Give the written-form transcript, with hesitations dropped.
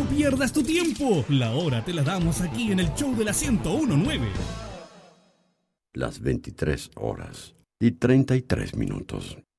pierdas tu tiempo. La hora te la damos aquí en el show de la 101.9. Las 23 horas y 33 minutos.